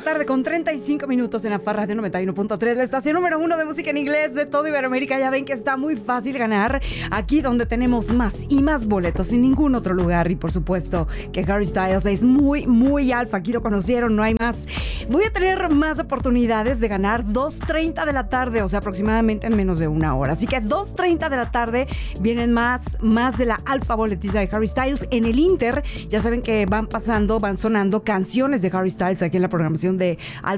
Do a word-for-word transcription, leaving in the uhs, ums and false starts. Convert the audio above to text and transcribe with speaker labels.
Speaker 1: la tarde con treinta y cinco minutos en la Farra de noventa y uno punto tres, la estación número uno de música en inglés de todo Iberoamérica. Ya ven que está muy fácil ganar aquí donde tenemos más y más boletos en ningún otro lugar. Y por supuesto que Harry Styles es muy, muy alfa. Aquí lo conocieron, no hay más. Voy a tener más oportunidades de ganar dos treinta de la tarde, o sea, aproximadamente en menos de una hora. Así que dos treinta de la tarde vienen más, más de la alfa boletiza de Harry Styles. En el Inter, ya saben que van pasando, van sonando canciones de Harry Styles aquí en la programación de Alfa